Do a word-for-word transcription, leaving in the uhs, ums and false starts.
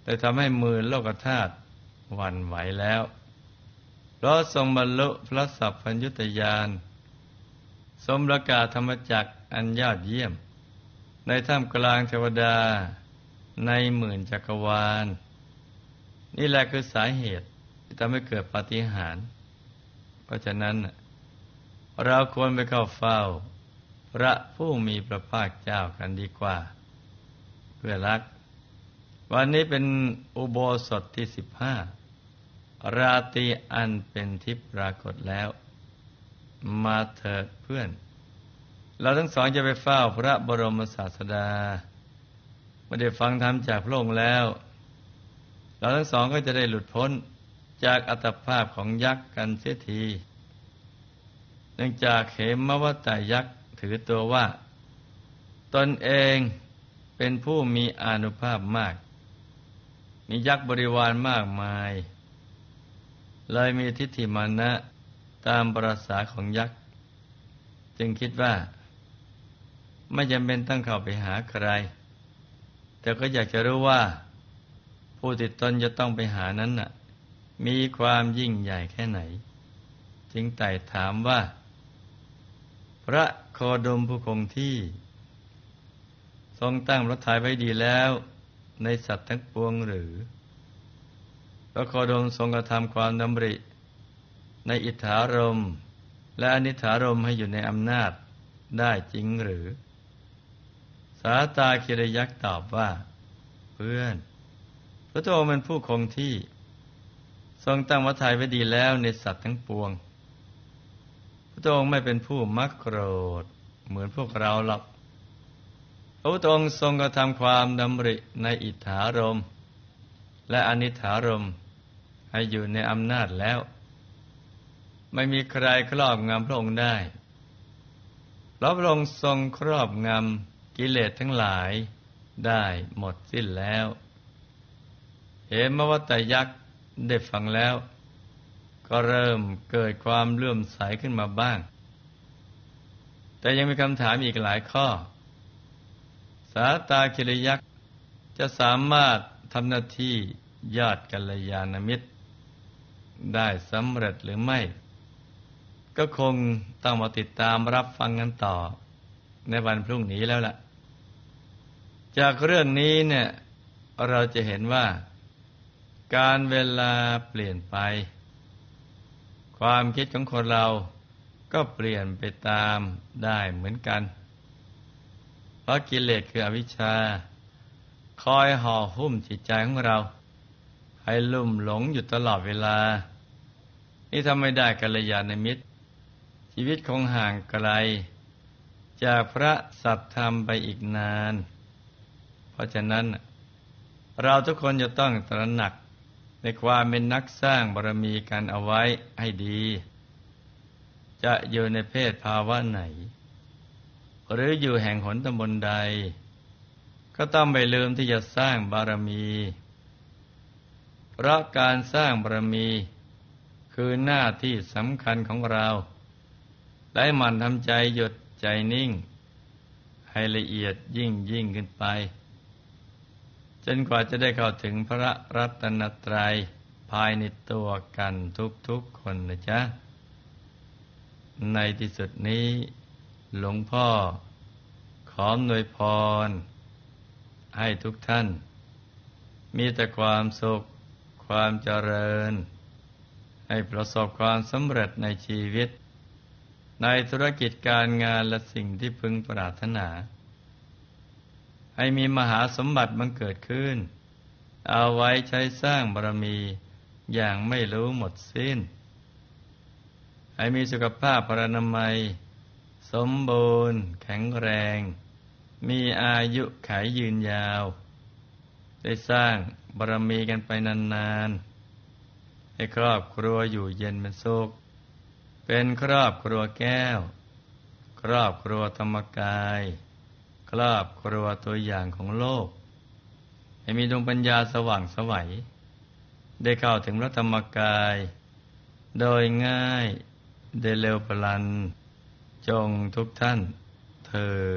ได้ทำให้หมื่นโลกธาตุหวั่นไหวแล้วเพราะทรงบรรลุพระสัพพัญญุตญาณทรงประกาศธรรมจักรอันยอดเยี่ยมในท่ามกลางเทวดาในหมื่นจักรวาลนี่แหละคือสาเหตุที่ทำให้เกิดปาฏิหาริย์เพราะฉะนั้นเราควรไปเข้าเฝ้าพระผู้มีพระภาคเจ้ากันดีกว่าเพื่อรักวันนี้เป็นอุโบสถที่สิบห้าราตรีอันเป็นทิพย์ปรากฏแล้วมาเถิดเพื่อนเราทั้งสองจะไปเฝ้าพระบรมศาสดาเมื่อได้ฟังธรรมจากพระองค์แล้วเราทั้งสองก็จะได้หลุดพ้นจากอัตภาพของยักษ์กันเสียทีเนื่องจากเหมวัตตยักษ์ถือตัวว่าตนเองเป็นผู้มีอานุภาพมากมียักษ์บริวารมากมายเลยมีทิฏฐิมานะตามประสาของยักษ์จึงคิดว่าไม่จำเป็นต้องเข้าไปหาใครแต่ก็อยากจะรู้ว่าผู้ที่ตนจะต้องไปหานั้นน่ะมีความยิ่งใหญ่แค่ไหนจึงไต่ถามว่าพระโคดมผู้คงที่ทรงตั้งพระทัยไว้ดีแล้วในสัตว์ทั้งปวงหรือพระโคดมทรงกระทำความดำริในอิทธารมณ์และอนิถารมณ์ให้อยู่ในอำนาจได้จริงหรือสาตาคิรยักษ์ตอบว่าเพื่อนพระองค์เป็นผู้คงที่ทรงตั้งพระทัยไว้ดีแล้วในสัตว์ทั้งปวงพระองค์ไม่เป็นผู้มักโกรธเหมือนพวกเราหรอกพระองค์ทรงกระทำความดำริในอิทธารมณ์และอนิถารมณ์ให้อยู่ในอำนาจแล้วไม่มีใครครอบงำพระองค์ได้เพราะพระองค์ทรงครอบงำกิเลสทั้งหลายได้หมดสิ้นแล้วเหมวัตตยักษ์ได้ฟังแล้วก็เริ่มเกิดความเลื่อมใสขึ้นมาบ้างแต่ยังมีคำถามอีกหลายข้อสาตาคิรยักษ์จะสามารถทำหน้าที่ยอดกัลยาณมิตรได้สำเร็จหรือไม่ก็คงต้องมาติดตามรับฟังกันต่อในวันพรุ่งนี้แล้วล่ะจากเรื่องนี้เนี่ยเราจะเห็นว่าการเวลาเปลี่ยนไปความคิดของคนเราก็เปลี่ยนไปตามได้เหมือนกันเพราะกิเลสคืออวิชชาคอยห่อหุ้มจิตใจของเราให้ลุ่มหลงอยู่ตลอดเวลานี่ทำไม่ได้กัลยาณมิตรชีวิตคงห่างไกลจากพระสัทธรรมไปอีกนานเพราะฉะนั้นเราทุกคนจะต้องตระหนักในความเป็นนักสร้างบารมีกันเอาไว้ให้ดีจะอยู่ในเพศภาวะไหนหรืออยู่แห่งหนตำบลใดก็ต้องไม่ลืมที่จะสร้างบารมีเพราะการสร้างบารมีคือหน้าที่สำคัญของเราได้หมั่นทำใจหยุดใจนิ่งให้ละเอียดยิ่งยิ่งขึ้นไปจนกว่าจะได้เข้าถึงพระรัตนตรัยภายในตัวกันทุกๆคนนะจ๊ะในที่สุดนี้หลวงพ่อขออำนวยพรให้ทุกท่านมีแต่ความสุขความเจริญให้ประสบความสำเร็จในชีวิตในธุรกิจการงานและสิ่งที่พึงปรารถนาให้มีมหาสมบัติบังเกิดขึ้นเอาไว้ใช้สร้างบารมีอย่างไม่รู้หมดสิ้นให้มีสุขภาพพรรณนามัยสมบูรณ์แข็งแรงมีอายุขัยยืนยาวได้สร้างบารมีกันไปนานๆให้ครอบครัวอยู่เย็นเป็นสุขเป็นครอบครัวแก้วครอบครัวธรรมกายครอบครัวตัวอย่างของโลกให้มีดวงปัญญาสว่างไสวได้เข้าถึงพระธรรมกายโดยง่ายได้เร็วพลันจงทุกท่านเธอ